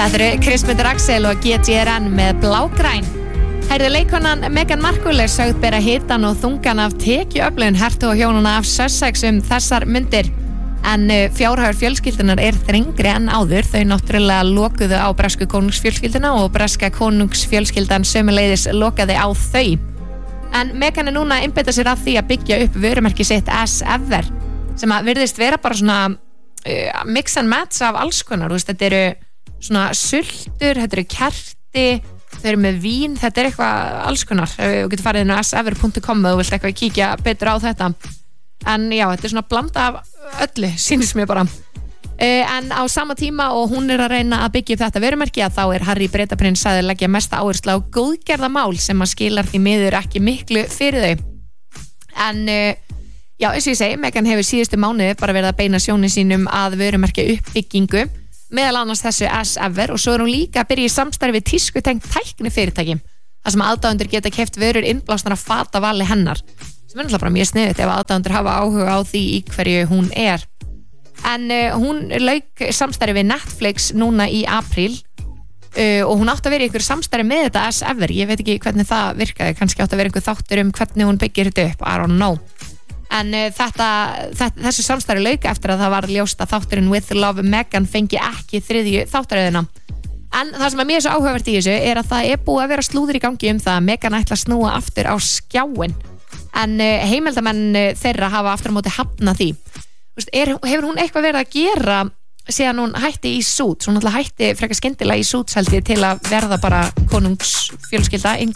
Þetta eru Kristmundur Axel og GTRN með Blágræn. Heyrðu, leikonan Meghan Markle sögð bera hitan og þungan af tekjuöflun hertugahjónanna af Sussex þessar mundir. En fjárhagur fjölskyldunar þrengri en áður. Þau náttúrulega lokuðu á bresku konungsfjölskylduna og breska konungsfjölskyldan sömuleiðis lokaði á þau. En Meghan núna einbeita sér að því að byggja upp vörumerki sitt as ever, sem að virðist vera bara svona mix and match af alls konar. Þú veist, þetta eru svona sultur, þetta eru kerti, þau eru með vín, þetta er eitthvað alls konar. Þú getur farið inn á asever.com og þú vilt eitthvað kíkja betur á þetta. En já, þetta er svona blanda af öllu, sýnist mér bara. En á sama tíma og hún að reyna að byggja upp þetta vörumerki, að þá Harry Bretaprins að leggja mesta áherslu á góðgerðamál sem að skilar því miður ekki miklu fyrir þau. En já, eins og ég segi, Meghan hefur síðustu mánuði bara verið að beina sjónin sínum að vörumerkja uppbyggingu, meðal annars þessu as ever, og svo hún líka að byrja í samstarfi við tískutengt tæknifyrirtæki, þar sem aðdáendur geta keypt vörur innblásnar að fata vali hennar, sem náttúrulega bara mjög sniðugt ef aðdáendur hafa áhuga á því í hverju hún er. En hún lauk samstarfi við Netflix núna í apríl, og hún átti að vera í einhver samstarfi með þetta as ever. Ég veit ekki hvernig það virkaði, kannski átti að vera einhver þáttur hvernig hún byggir þetta upp, I don't know. En þessu samstarfi lauk eftir að það var ljóst að þátturinn With Love Meghan fengi ekki 3. þáttaröðina. En það sem mér er svo áhugavert í þessu að það búið að vera slúður í gangi það að Meghan ætla að snúa aftur á skjáinn. En heimildamenn þeirra hafa aftur á móti hafnað því. Hefur hún eitthvað verið að gera síðan hún hætti í Suits? Hún hætti frekar skyndilega í Suits held ég til að verða bara konungsfjölskylda